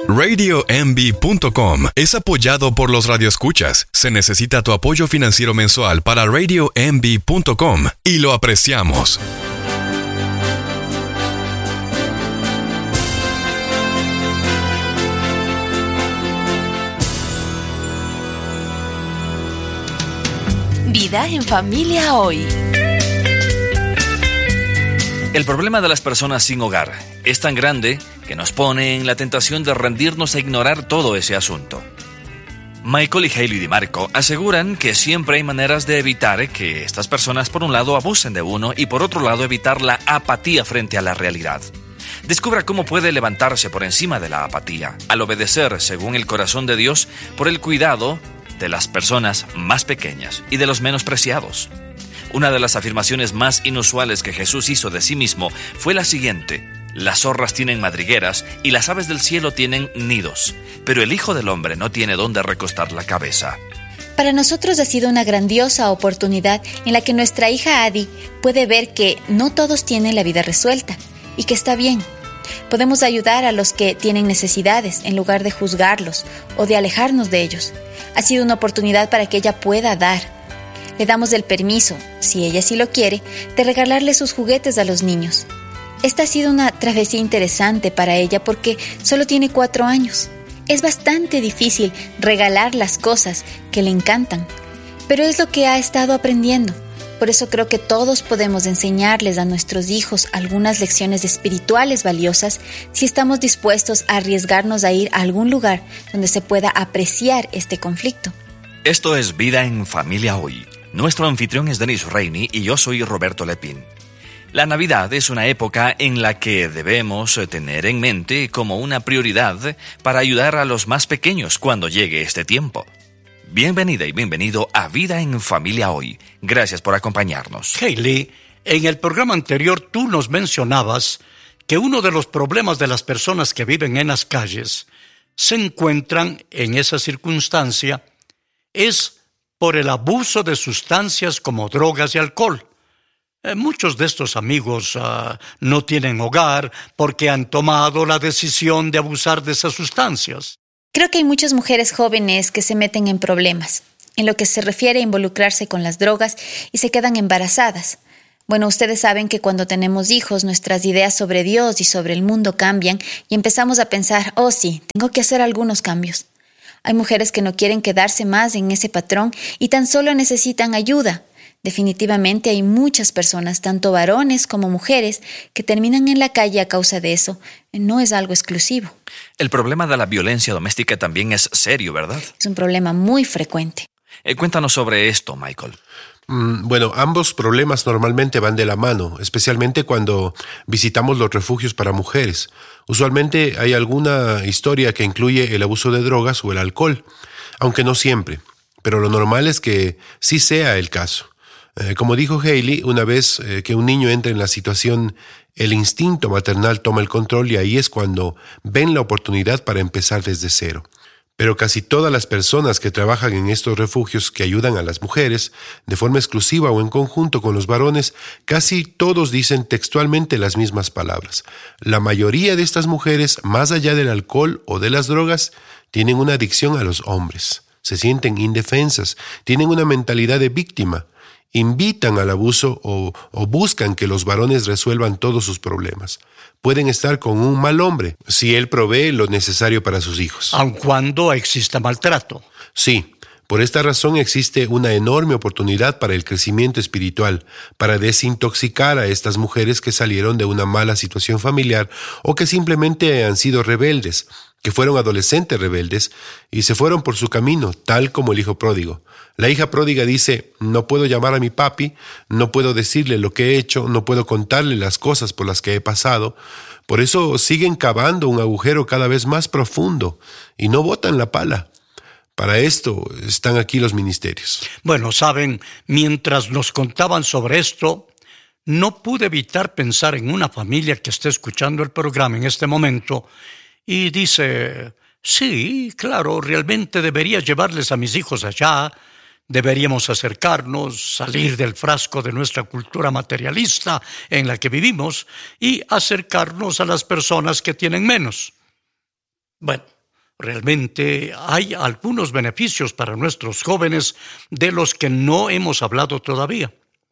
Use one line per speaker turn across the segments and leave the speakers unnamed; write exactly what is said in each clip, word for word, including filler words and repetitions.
radio m b punto com es apoyado por los radioescuchas. Se necesita tu apoyo financiero mensual para radio m b punto com y lo apreciamos.
Vida en familia hoy.
El problema de las personas sin hogar es tan grande que nos pone en la tentación de rendirnos a ignorar todo ese asunto. Michael y Hailey DiMarco aseguran que siempre hay maneras de evitar que estas personas por un lado abusen de uno y por otro lado evitar la apatía frente a la realidad. Descubra cómo puede levantarse por encima de la apatía, al obedecer, según el corazón de Dios, por el cuidado de las personas más pequeñas y de los menos preciados. Una de las afirmaciones más inusuales que Jesús hizo de sí mismo fue la siguiente: las zorras tienen madrigueras y las aves del cielo tienen nidos, pero el Hijo del Hombre no tiene dónde recostar la cabeza.
Para nosotros ha sido una grandiosa oportunidad en la que nuestra hija Adi puede ver que no todos tienen la vida resuelta y que está bien. Podemos ayudar a los que tienen necesidades en lugar de juzgarlos o de alejarnos de ellos. Ha sido una oportunidad para que ella pueda dar. Le damos el permiso, si ella sí lo quiere, de regalarle sus juguetes a los niños. Esta ha sido una travesía interesante para ella porque solo tiene cuatro años. Es bastante difícil regalar las cosas que le encantan, pero es lo que ha estado aprendiendo. Por eso creo que todos podemos enseñarles a nuestros hijos algunas lecciones espirituales valiosas si estamos dispuestos a arriesgarnos a ir a algún lugar donde se pueda apreciar este conflicto.
Esto es Vida en Familia Hoy. Nuestro anfitrión es Denis Reini y yo soy Roberto Lepín. La Navidad es una época en la que debemos tener en mente como una prioridad para ayudar a los más pequeños cuando llegue este tiempo. Bienvenida y bienvenido a Vida en Familia Hoy. Gracias por acompañarnos.
Hailey, en el programa anterior tú nos mencionabas que uno de los problemas de las personas que viven en las calles se encuentran en esa circunstancia es por el abuso de sustancias como drogas y alcohol. Eh, muchos de estos amigos uh, no tienen hogar porque han tomado la decisión de abusar de esas sustancias.
Creo que hay muchas mujeres jóvenes que se meten en problemas, en lo que se refiere a involucrarse con las drogas y se quedan embarazadas. Bueno, ustedes saben que cuando tenemos hijos, nuestras ideas sobre Dios y sobre el mundo cambian y empezamos a pensar, oh sí, tengo que hacer algunos cambios. Hay mujeres que no quieren quedarse más en ese patrón y tan solo necesitan ayuda. Definitivamente hay muchas personas, tanto varones como mujeres, que terminan en la calle a causa de eso. No es algo exclusivo.
El problema de la violencia doméstica también es serio, ¿verdad?
Es un problema muy frecuente.
Eh, cuéntanos sobre esto, Michael.
Mm, bueno, ambos problemas normalmente van de la mano, especialmente cuando visitamos los refugios para mujeres. Usualmente hay alguna historia que incluye el abuso de drogas o el alcohol, aunque no siempre, pero lo normal es que sí sea el caso. Eh, como dijo Hailey, una vez eh, que un niño entra en la situación, el instinto maternal toma el control y ahí es cuando ven la oportunidad para empezar desde cero. Pero casi todas las personas que trabajan en estos refugios que ayudan a las mujeres, de forma exclusiva o en conjunto con los varones, casi todos dicen textualmente las mismas palabras. La mayoría de estas mujeres, más allá del alcohol o de las drogas, tienen una adicción a los hombres. Se sienten indefensas, tienen una mentalidad de víctima, invitan al abuso o, o buscan que los varones resuelvan todos sus problemas. Pueden estar con un mal hombre si él provee lo necesario para sus hijos.
Aun cuando exista maltrato.
Sí, por esta razón existe una enorme oportunidad para el crecimiento espiritual, para desintoxicar a estas mujeres que salieron de una mala situación familiar o que simplemente han sido rebeldes, que fueron adolescentes rebeldes y se fueron por su camino, tal como el hijo pródigo. La hija pródiga dice, no puedo llamar a mi papi, no puedo decirle lo que he hecho, no puedo contarle las cosas por las que he pasado. Por eso siguen cavando un agujero cada vez más profundo y no botan la pala. Para esto están aquí los ministerios.
Bueno, saben, mientras nos contaban sobre esto, no pude evitar pensar en una familia que está escuchando el programa en este momento y dice, sí, claro, realmente debería llevarles a mis hijos allá, deberíamos acercarnos, salir del frasco de nuestra cultura materialista en la que vivimos y acercarnos a las personas que tienen menos. Bueno, Realmente hay algunos beneficios para nuestros jóvenes de los que no hemos hablado todavía.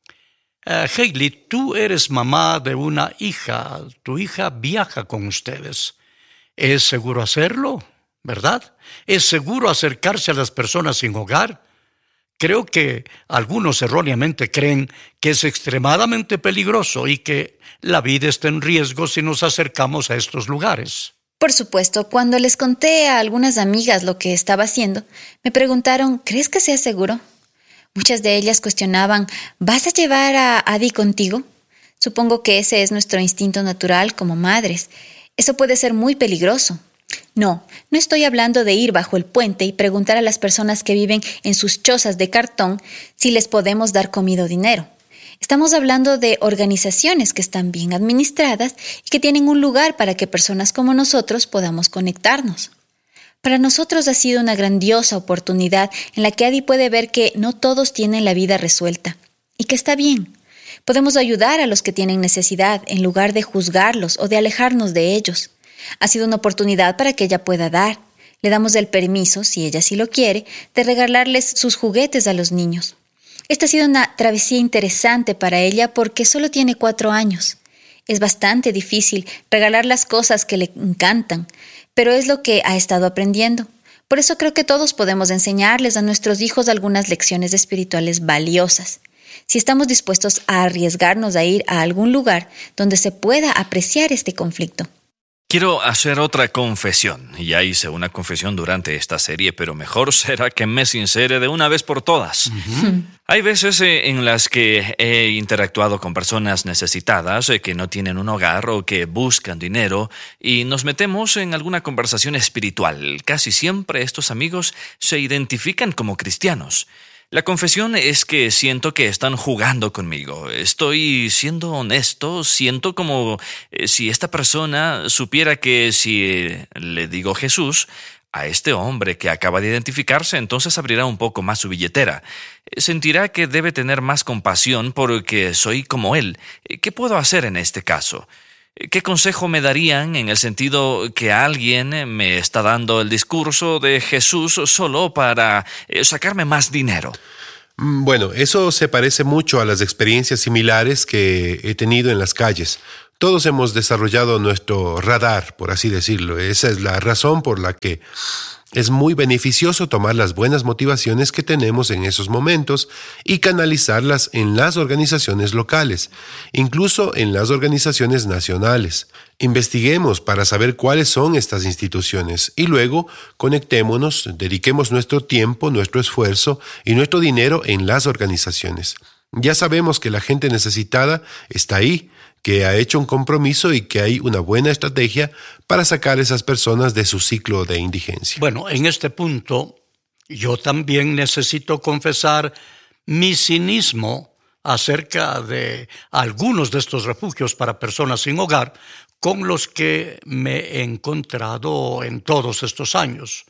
Uh, Hailey, tú eres mamá de una hija. Tu hija viaja con ustedes. ¿Es seguro hacerlo? ¿Verdad? ¿Es seguro acercarse a las personas sin hogar? Creo que algunos erróneamente creen que es extremadamente peligroso y que la vida está en riesgo si nos acercamos a estos lugares.
Por supuesto, cuando les conté a algunas amigas lo que estaba haciendo, me preguntaron, ¿crees que sea seguro? Muchas de ellas cuestionaban, ¿vas a llevar a Adi contigo? Supongo que ese es nuestro instinto natural como madres. Eso puede ser muy peligroso. No, no estoy hablando de ir bajo el puente y preguntar a las personas que viven en sus chozas de cartón si les podemos dar comida o dinero. Estamos hablando de organizaciones que están bien administradas y que tienen un lugar para que personas como nosotros podamos conectarnos. Para nosotros ha sido una grandiosa oportunidad en la que Adi puede ver que no todos tienen la vida resuelta y que está bien. Podemos ayudar a los que tienen necesidad en lugar de juzgarlos o de alejarnos de ellos. Ha sido una oportunidad para que ella pueda dar. Le damos el permiso, si ella sí lo quiere, de regalarles sus juguetes a los niños. Esta ha sido una travesía interesante para ella porque solo tiene cuatro años. Es bastante difícil regalar las cosas que le encantan, pero es lo que ha estado aprendiendo. Por eso creo que todos podemos enseñarles a nuestros hijos algunas lecciones espirituales valiosas. Si estamos dispuestos a arriesgarnos a ir a algún lugar donde se pueda apreciar este conflicto.
Quiero hacer otra confesión. Ya hice una confesión durante esta serie, pero mejor será que me sincere de una vez por todas. Uh-huh. Hay veces eh, en las que he interactuado con personas necesitadas eh, que no tienen un hogar o que buscan dinero y nos metemos en alguna conversación espiritual. Casi siempre estos amigos se identifican como cristianos. La confesión es que siento que están jugando conmigo. Estoy siendo honesto, siento como eh, si esta persona supiera que si eh, le digo Jesús a este hombre que acaba de identificarse, entonces abrirá un poco más su billetera. Sentirá que debe tener más compasión porque soy como él. ¿Qué puedo hacer en este caso? ¿Qué consejo me darían en el sentido que alguien me está dando el discurso de Jesús solo para sacarme más dinero?
Bueno, eso se parece mucho a las experiencias similares que he tenido en las calles. Todos hemos desarrollado nuestro radar, por así decirlo. Esa es la razón por la que es muy beneficioso tomar las buenas motivaciones que tenemos en esos momentos y canalizarlas en las organizaciones locales, incluso en las organizaciones nacionales. Investiguemos para saber cuáles son estas instituciones y luego conectémonos, dediquemos nuestro tiempo, nuestro esfuerzo y nuestro dinero en las organizaciones. Ya sabemos que la gente necesitada está ahí, que ha hecho un compromiso y que hay una buena estrategia para sacar a esas personas de su ciclo de indigencia.
Bueno, en este punto, yo también necesito confesar mi cinismo acerca de algunos de estos refugios para personas sin hogar con los que me he encontrado en todos estos años.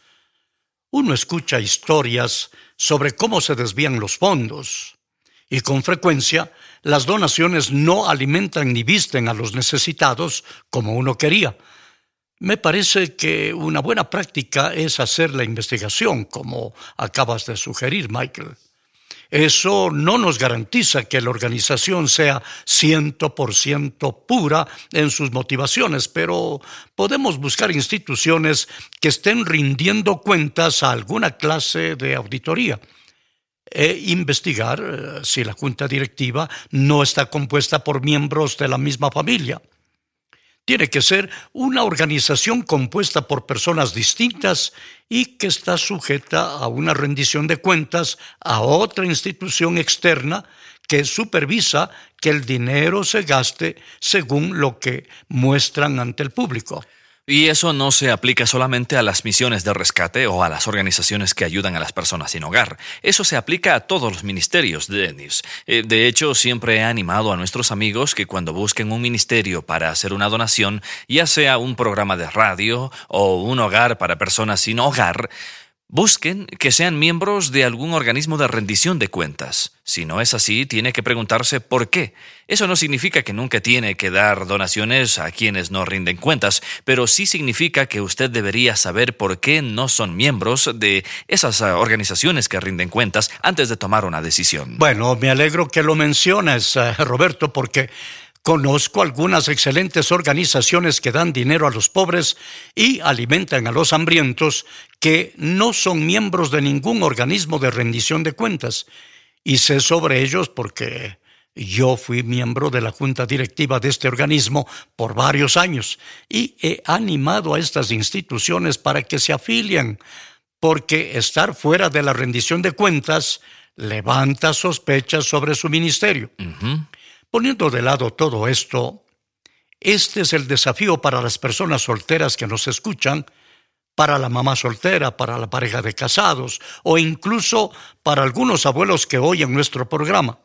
Uno escucha historias sobre cómo se desvían los fondos y con frecuencia las donaciones no alimentan ni visten a los necesitados como uno quería. Me parece que una buena práctica es hacer la investigación, como acabas de sugerir, Michael. Eso no nos garantiza que la organización sea cien por ciento pura en sus motivaciones, pero podemos buscar instituciones que estén rindiendo cuentas a alguna clase de auditoría e investigar eh, si la junta directiva no está compuesta por miembros de la misma familia. Tiene que ser una organización compuesta por personas distintas y que está sujeta a una rendición de cuentas a otra institución externa que supervisa que el dinero se gaste según lo que muestran ante el público.
Y eso no se aplica solamente a las misiones de rescate o a las organizaciones que ayudan a las personas sin hogar. Eso se aplica a todos los ministerios, Dennis. De hecho, siempre he animado a nuestros amigos que cuando busquen un ministerio para hacer una donación, ya sea un programa de radio o un hogar para personas sin hogar, Busquen que sean miembros de algún organismo de rendición de cuentas. Si no es así, tiene que preguntarse por qué. Eso no significa que nunca tiene que dar donaciones a quienes no rinden cuentas, pero sí significa que usted debería saber por qué no son miembros de esas organizaciones que rinden cuentas antes de tomar una decisión.
Bueno, me alegro que lo mencionas, Roberto, porque conozco algunas excelentes organizaciones que dan dinero a los pobres y alimentan a los hambrientos que no son miembros de ningún organismo de rendición de cuentas. Y sé sobre ellos porque yo fui miembro de la junta directiva de este organismo por varios años y he animado a estas instituciones para que se afilien, porque estar fuera de la rendición de cuentas levanta sospechas sobre su ministerio. Uh-huh. Poniendo de lado todo esto, este es el desafío para las personas solteras que nos escuchan, para la mamá soltera, para la pareja de casados o incluso para algunos abuelos que oyen nuestro programa.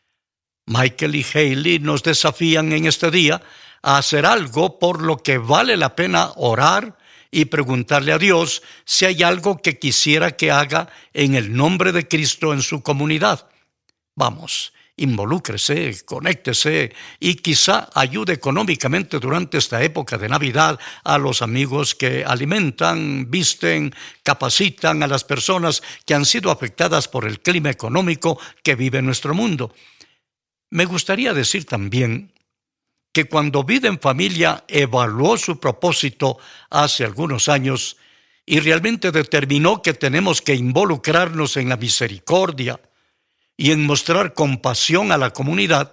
Michael y Hailey nos desafían en este día a hacer algo por lo que vale la pena orar y preguntarle a Dios si hay algo que quisiera que haga en el nombre de Cristo en su comunidad. Vamos, involúcrese, conéctese y quizá ayude económicamente durante esta época de Navidad a los amigos que alimentan, visten, capacitan a las personas que han sido afectadas por el clima económico que vive nuestro mundo. Me gustaría decir también que cuando Vida en Familia evaluó su propósito hace algunos años y realmente determinó que tenemos que involucrarnos en la misericordia y en mostrar compasión a la comunidad,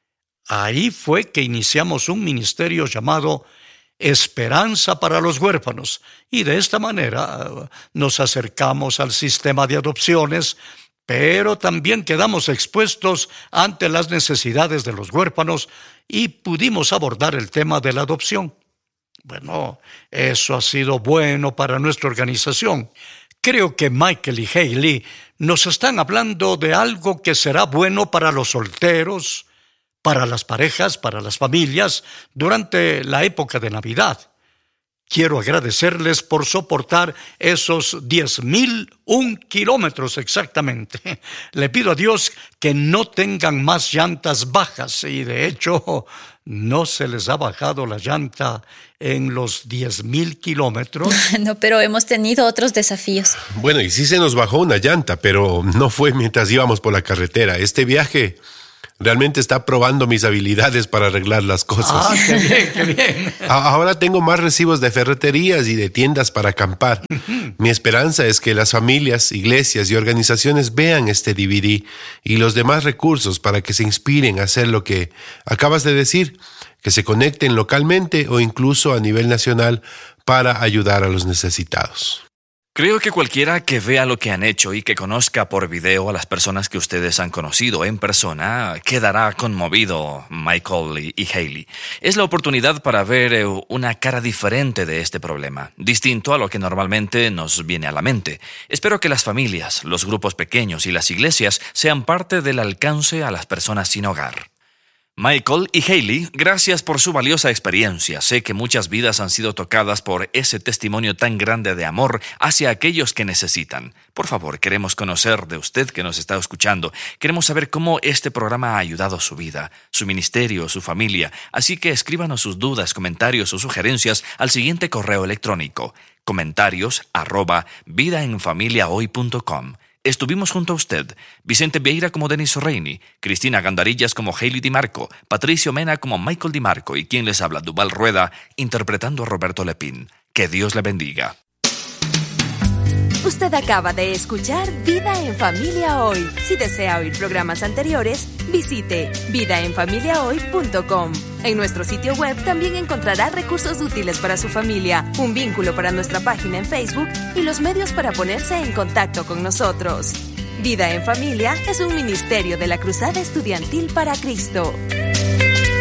ahí fue que iniciamos un ministerio llamado Esperanza para los Huérfanos, y de esta manera nos acercamos al sistema de adopciones, pero también quedamos expuestos ante las necesidades de los huérfanos y pudimos abordar el tema de la adopción. Bueno, eso ha sido bueno para nuestra organización. Creo que Michael y Hailey nos están hablando de algo que será bueno para los solteros, para las parejas, para las familias, durante la época de Navidad. Quiero agradecerles por soportar esos diez mil un kilómetros exactamente. Le pido a Dios que no tengan más llantas bajas y de hecho no se les ha bajado la llanta en los diez mil kilómetros.
No, pero hemos tenido otros desafíos.
Bueno, y sí se nos bajó una llanta, pero no fue mientras íbamos por la carretera. Este viaje realmente está probando mis habilidades para arreglar las cosas.
Ah, qué bien, qué bien.
Ahora tengo más recibos de ferreterías y de tiendas para acampar. Uh-huh. Mi esperanza es que las familias, iglesias y organizaciones vean este D V D y los demás recursos para que se inspiren a hacer lo que acabas de decir, que se conecten localmente o incluso a nivel nacional para ayudar a los necesitados.
Creo que cualquiera que vea lo que han hecho y que conozca por video a las personas que ustedes han conocido en persona quedará conmovido, Michael y Hailey. Es la oportunidad para ver una cara diferente de este problema, distinto a lo que normalmente nos viene a la mente. Espero que las familias, los grupos pequeños y las iglesias sean parte del alcance a las personas sin hogar. Michael y Hailey, gracias por su valiosa experiencia. Sé que muchas vidas han sido tocadas por ese testimonio tan grande de amor hacia aquellos que necesitan. Por favor, queremos conocer de usted que nos está escuchando. Queremos saber cómo este programa ha ayudado su vida, su ministerio, su familia. Así que escríbanos sus dudas, comentarios o sugerencias al siguiente correo electrónico: comentarios arroba vidaenfamiliahoy punto com. Estuvimos junto a usted, Vicente Vieira como Denis Reini, Cristina Gandarillas como Hailey DiMarco, Patricio Mena como Michael DiMarco y quien les habla, Duval Rueda, interpretando a Roberto Lepín. Que Dios le bendiga.
Usted acaba de escuchar Vida en Familia Hoy. Si desea oír programas anteriores, visite vida en familia hoy punto com. En nuestro sitio web también encontrará recursos útiles para su familia, un vínculo para nuestra página en Facebook y los medios para ponerse en contacto con nosotros. Vida en Familia es un ministerio de la Cruzada Estudiantil para Cristo.